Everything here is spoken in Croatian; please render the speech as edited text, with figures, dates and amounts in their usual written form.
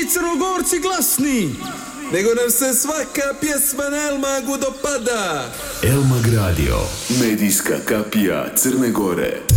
mi Crnogorci glasni, nego nam se svaka pjesma na Elmagu dopada. Elmag Radio, medijska kapija Crne Gore.